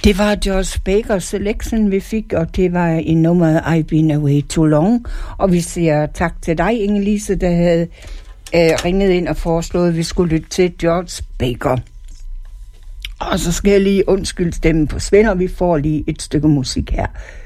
Det var George Baker Selection, vi fik, og det var i nummeret I've Been Away Too Long. Og vi siger tak til dig, Inge-Lise, der havde ringet ind og foreslået, at vi skulle lytte til George Baker. Og så skal jeg lige undskylde stemmen på Svend, og vi får lige et stykke musik her.